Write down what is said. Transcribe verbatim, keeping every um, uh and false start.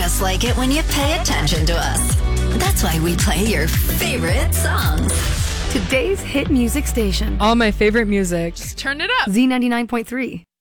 just like it when you pay attention to us. That's why we play your favorite songs. Today's hit music station. All my favorite music. Just turn it up. Z ninety-nine point three.